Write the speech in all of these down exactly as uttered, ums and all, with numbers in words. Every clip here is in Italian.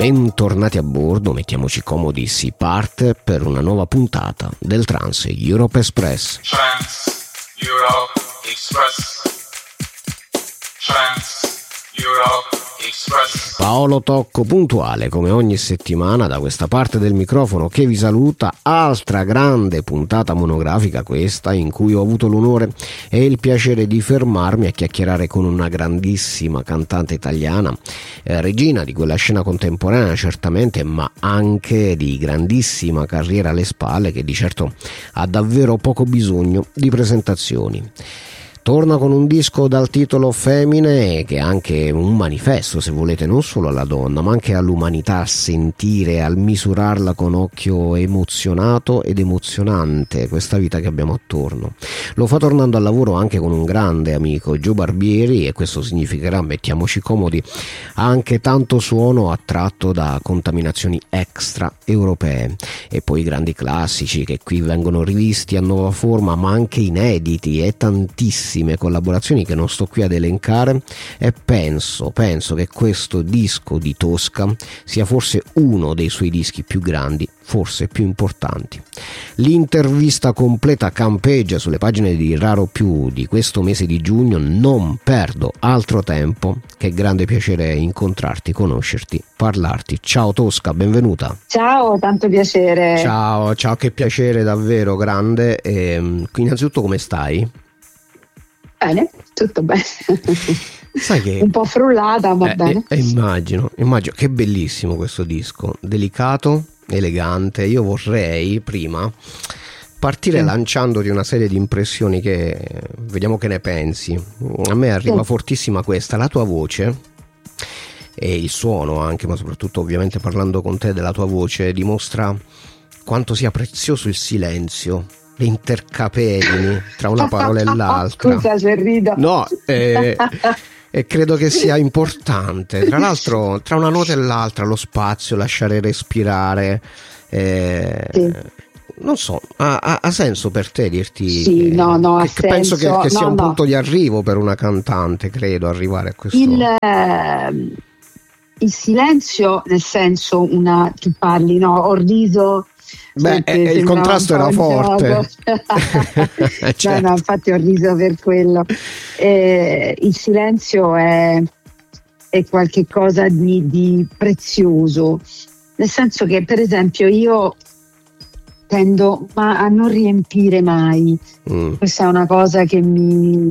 Bentornati a bordo, mettiamoci comodi, si parte per una nuova puntata del Trans Europe Express. Trans Europe Express. Trans Europe Express. Paolo Tocco puntuale come ogni settimana da questa parte del microfono che vi saluta. Altra grande puntata monografica questa, in cui ho avuto l'onore e il piacere di fermarmi a chiacchierare con una grandissima cantante italiana, eh, regina di quella scena contemporanea certamente, ma anche di grandissima carriera alle spalle, che di certo ha davvero poco bisogno di presentazioni. Torna con un disco dal titolo Femmine, che è anche un manifesto, se volete, non solo alla donna, ma anche all'umanità, a sentire, al misurarla con occhio emozionato ed emozionante questa vita che abbiamo attorno. Lo fa tornando al lavoro anche con un grande amico, Gio Barbieri, e questo significherà, mettiamoci comodi, anche tanto suono attratto da contaminazioni extra europee. E poi grandi classici che qui vengono rivisti a nuova forma, ma anche inediti, e tantissimi collaborazioni che non sto qui ad elencare, e penso, penso che questo disco di Tosca sia forse uno dei suoi dischi più grandi, forse più importanti. L'intervista completa campeggia sulle pagine di Raro Più di questo mese di giugno. Non perdo altro tempo, che grande piacere incontrarti, conoscerti, parlarti. Ciao Tosca, benvenuta. Ciao, tanto piacere. Ciao, ciao, che piacere davvero grande. E, innanzitutto come stai? Bene, tutto bene. Sai che un po' frullata, va eh, bene. Eh, immagino, immagino, che bellissimo questo disco, delicato, elegante. Io vorrei prima partire sì. lanciandoti una serie di impressioni che vediamo che ne pensi. A me arriva sì. fortissima questa, la tua voce e il suono anche, ma soprattutto ovviamente parlando con te della tua voce, dimostra quanto sia prezioso il silenzio, le intercapedini tra una parola e l'altra. Scusa se rido. No, eh, e credo che sia importante. Tra l'altro, tra una nota e l'altra, lo spazio, lasciare respirare. Eh, sì. Non so, ha, ha, ha senso per te dirti? Sì, no, no, che, ha che penso senso. che, che sia no, un no. punto di arrivo per una cantante, credo, arrivare a questo. Il, eh, il silenzio, nel senso, una tu parli, no? Ho riso. Beh, eh, il contrasto era forte. certo. No, no, infatti ho riso per quello. Eh, il silenzio è, è qualche cosa di, di prezioso, nel senso che, per esempio, io tendo ma a non riempire mai. Mm. Questa è una cosa che mi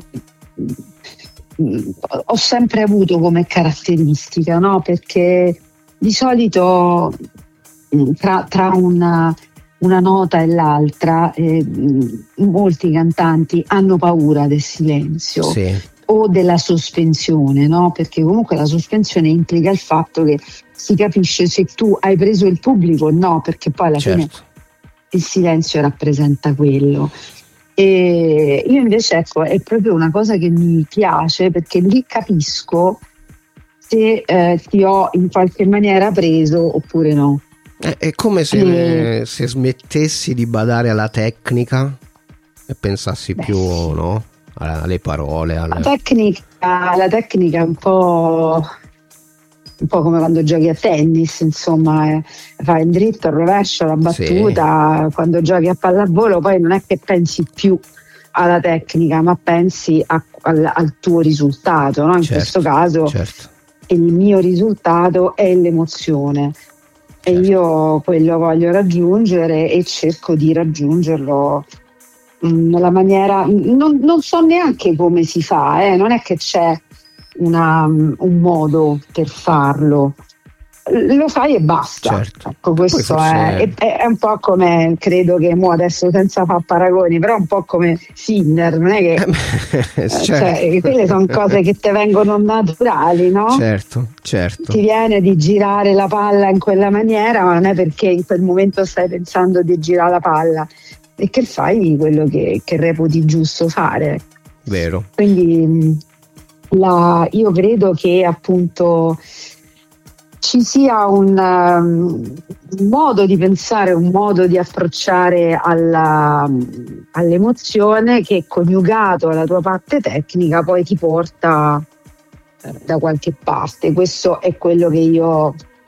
ho sempre avuto come caratteristica, no? Perché di solito tra, tra una una nota e l'altra, eh, molti cantanti hanno paura del silenzio sì. o della sospensione, no? Perché comunque la sospensione implica il fatto che si capisce se tu hai preso il pubblico o no, perché poi alla certo. fine il silenzio rappresenta quello. E io invece, ecco, è proprio una cosa che mi piace, perché lì capisco se eh, ti ho in qualche maniera preso oppure no. È come se, eh, se smettessi di badare alla tecnica e pensassi Beh, più sì. no? alle parole. Alle... La tecnica, la tecnica è un po', un po' come quando giochi a tennis, insomma, eh, fai il dritto, il rovescio, la battuta. Sì. Quando giochi a pallavolo poi non è che pensi più alla tecnica, ma pensi a, al, al tuo risultato, no? In certo, questo caso certo. il mio risultato è l'emozione. E io quello voglio raggiungere e cerco di raggiungerlo mh, nella maniera, non, non so neanche come si fa, eh, non è che c'è una, un modo per farlo, lo fai e basta. Certo. Ecco, questo è, è, è un po' come, credo che mo adesso senza far paragoni, però un po' come Sinner, non è che eh, certo. cioè, quelle sono cose che ti vengono naturali, no? Certo, certo. Ti viene di girare la palla in quella maniera, ma non è perché in quel momento stai pensando di girare la palla, è che fai quello che, che reputi giusto fare. Vero. Quindi la, io credo che appunto ci sia un, um, un modo di pensare, un modo di approcciare alla, all'emozione che, coniugato alla tua parte tecnica, poi ti porta da qualche parte. Questo è quello che io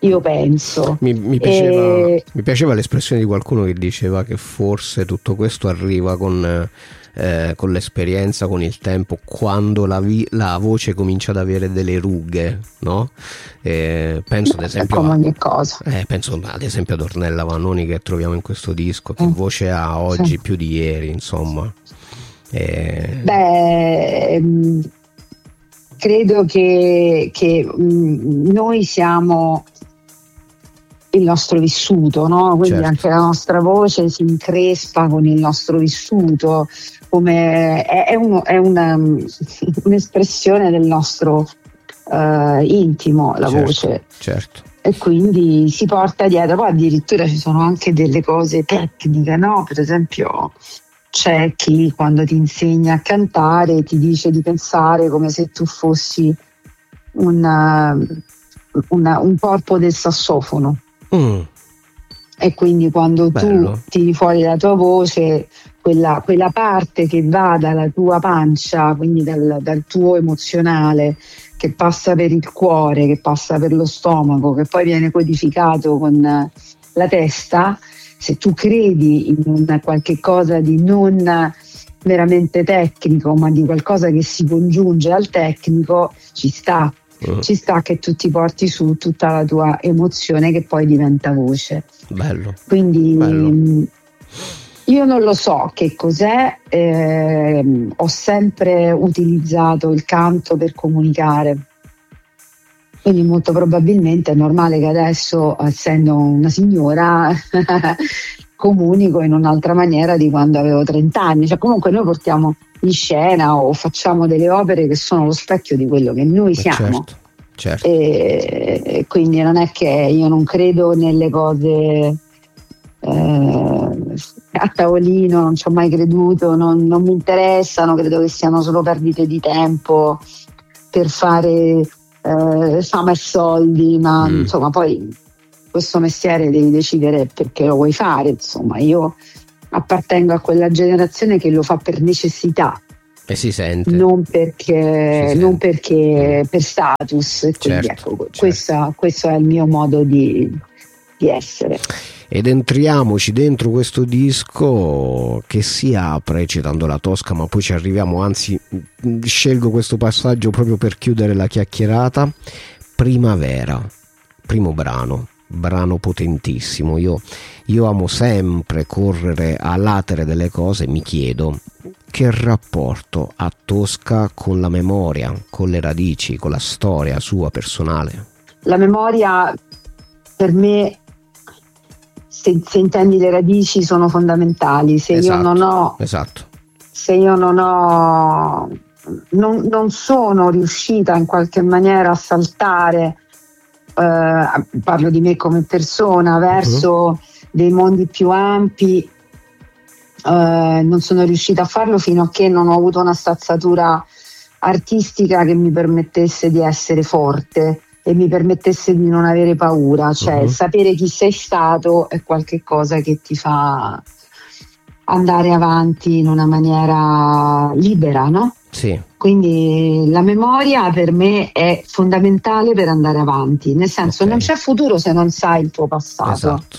io penso. Mi, mi, piaceva, e... mi piaceva l'espressione di qualcuno che diceva che forse tutto questo arriva con, eh, con l'esperienza, con il tempo, quando la, vi, la voce comincia ad avere delle rughe, no? Eh, penso ad esempio come a, ogni cosa. Eh, penso ad esempio ad Ornella Vanoni, che troviamo in questo disco, che eh. voce ha oggi sì. più di ieri, insomma. Eh... Beh, credo che, che mh, noi siamo il nostro vissuto, no? Quindi certo. anche la nostra voce si increspa con il nostro vissuto, come è, è, uno, è una, un'espressione del nostro uh, intimo, la certo, voce. Certo. E quindi si porta dietro, poi addirittura ci sono anche delle cose tecniche, no? Per esempio c'è chi quando ti insegna a cantare ti dice di pensare come se tu fossi una, una, un corpo del sassofono. Mm. E quindi quando Bello. tu tiri fuori la tua voce, quella, quella parte che va dalla tua pancia, quindi dal, dal tuo emozionale, che passa per il cuore, che passa per lo stomaco, che poi viene codificato con la testa, se tu credi in un qualche cosa di non veramente tecnico, ma di qualcosa che si congiunge al tecnico, ci sta. Uh. Ci sta che tu ti porti su tutta la tua emozione che poi diventa voce. Bello. Quindi Bello. Io non lo so che cos'è, eh, ho sempre utilizzato il canto per comunicare. Quindi molto probabilmente è normale che adesso, essendo una signora, comunico in un'altra maniera di quando avevo trenta anni. Cioè, comunque noi portiamo in scena o facciamo delle opere che sono lo specchio di quello che noi siamo. Certo, certo. E, e quindi non è che io non credo nelle cose eh, a tavolino, non ci ho mai creduto, non, non mi interessano, credo che siano solo perdite di tempo per fare eh, fama e soldi, ma mm. insomma poi questo mestiere devi decidere perché lo vuoi fare. Insomma, io appartengo a quella generazione che lo fa per necessità e si sente, non perché, si non perché per status. E quindi certo, ecco, certo. Questa, questo è il mio modo di, di essere. Ed entriamoci dentro questo disco che si apre citando la Tosca, ma poi ci arriviamo, anzi scelgo questo passaggio proprio per chiudere la chiacchierata. Primavera, primo brano, brano potentissimo. Io, io amo sempre correre a latere delle cose, mi chiedo che rapporto ha Tosca con la memoria, con le radici, con la storia sua personale. La memoria per me, se, se intendi le radici, sono fondamentali. Se esatto, io non ho esatto. se io non ho non, non sono riuscita in qualche maniera a saltare, eh, parlo di me come persona, verso uh-huh. dei mondi più ampi, eh, non sono riuscita a farlo fino a che non ho avuto una stazzatura artistica che mi permettesse di essere forte e mi permettesse di non avere paura. Cioè, uh-huh. sapere chi sei stato è qualche cosa che ti fa andare avanti in una maniera libera, no? Sì. Quindi la memoria per me è fondamentale per andare avanti, nel senso, okay. non c'è futuro se non sai il tuo passato. Esatto.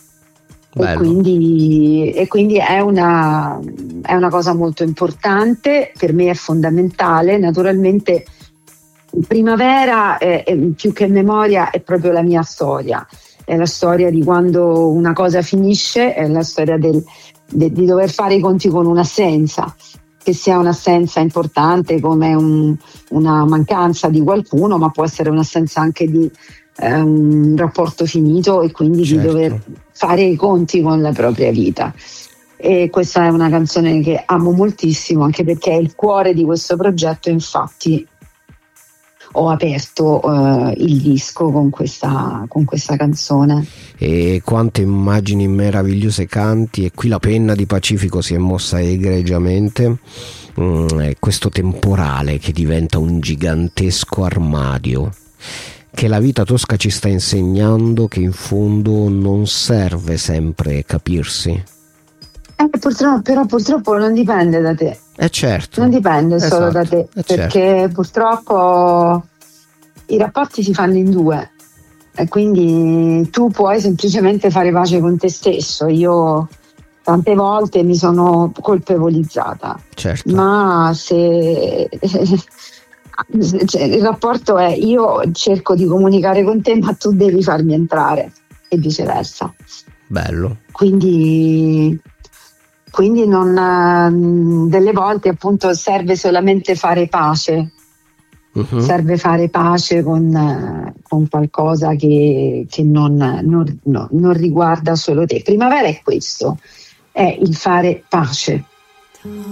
E quindi, e quindi è una, è una cosa molto importante, per me è fondamentale. Naturalmente Primavera è, è, più che memoria è proprio la mia storia, è la storia di quando una cosa finisce, è la storia del, de, di dover fare i conti con un'assenza, che sia un'assenza importante come un, una mancanza di qualcuno, ma può essere un'assenza anche di eh, un rapporto finito, e quindi certo. di dover fare i conti con la propria vita. E questa è una canzone che amo moltissimo, anche perché è il cuore di questo progetto. Infatti ho aperto uh, il disco con questa, con questa canzone. E quante immagini meravigliose canti, e qui la penna di Pacifico si è mossa egregiamente. Mm, questo temporale che diventa un gigantesco armadio, che la vita tosca ci sta insegnando che in fondo non serve sempre capirsi. Eh, purtroppo, però purtroppo non dipende da te. Eh certo. Non dipende esatto. solo da te, eh perché certo. purtroppo i rapporti si fanno in due. E quindi tu puoi semplicemente fare pace con te stesso. Io tante volte mi sono colpevolizzata, certo. ma se cioè, il rapporto è: io cerco di comunicare con te, ma tu devi farmi entrare, e viceversa. Bello. Quindi, quindi non, delle volte appunto serve solamente fare pace. Uh-huh. Serve fare pace con, con qualcosa che, che non, non, no, non riguarda solo te. Primavera è questo, è il fare pace.